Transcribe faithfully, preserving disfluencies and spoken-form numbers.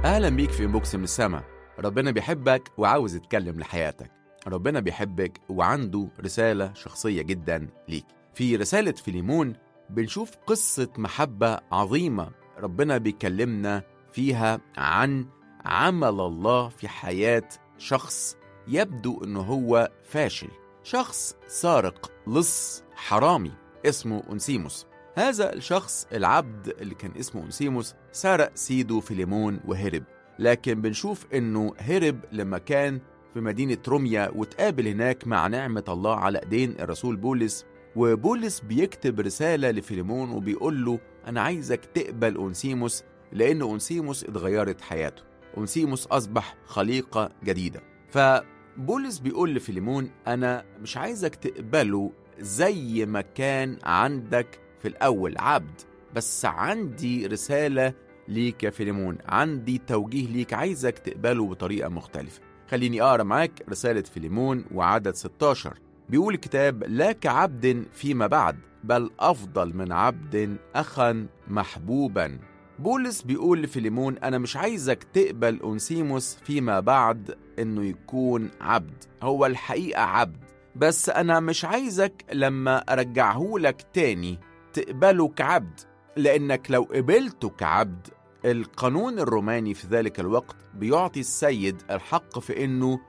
أهلا بيك في إنبوكس من السما. ربنا بيحبك وعاوز يتكلم لحياتك. ربنا بيحبك وعنده رسالة شخصية جدا ليك. في رسالة فيليمون بنشوف قصة محبة عظيمة ربنا بيكلمنا فيها عن عمل الله في حياة شخص يبدو أنه هو فاشل، شخص سارق لص حرامي اسمه أونسيموس. هذا الشخص العبد اللي كان اسمه أونسيموس سرق سيده فيليمون وهرب، لكن بنشوف أنه هرب لما كان في مدينة روميا وتقابل هناك مع نعمة الله على ايدين الرسول بولس، وبولس بيكتب رسالة لفيليمون وبيقول له أنا عايزك تقبل أونسيموس لأن أونسيموس اتغيرت حياته، أونسيموس أصبح خليقة جديدة. فبولس بيقول لفيليمون أنا مش عايزك تقبله زي ما كان عندك في الأول عبد، بس عندي رسالة ليك يا فيليمون، عندي توجيه ليك، عايزك تقبله بطريقة مختلفة. خليني أقرأ معاك رسالة فيليمون وعدد ستة عشر. بيقول الكتاب لا كعبد فيما بعد بل أفضل من عبد أخا محبوبا. بولس بيقول لفيليمون أنا مش عايزك تقبل أونسيموس فيما بعد إنه يكون عبد، هو الحقيقة عبد، بس أنا مش عايزك لما أرجعه لك تاني تقبله كعبد، لأنك لو قبلته كعبد القانون الروماني في ذلك الوقت بيعطي السيد الحق في إنه